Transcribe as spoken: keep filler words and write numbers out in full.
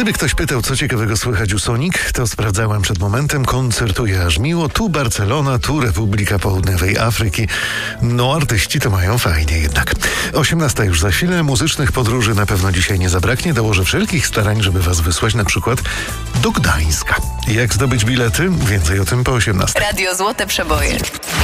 Gdyby ktoś pytał, co ciekawego słychać u Sonic, to sprawdzałem przed momentem. Koncertuje aż miło. Tu Barcelona, tu Republika Południowej Afryki. No, artyści to mają fajnie jednak. osiemnasta już za chwilę. Muzycznych podróży na pewno dzisiaj nie zabraknie. Dołożę wszelkich starań, żeby was wysłać na przykład do Gdańska. Jak zdobyć bilety? Więcej o tym po osiemnastej. Radio Złote Przeboje.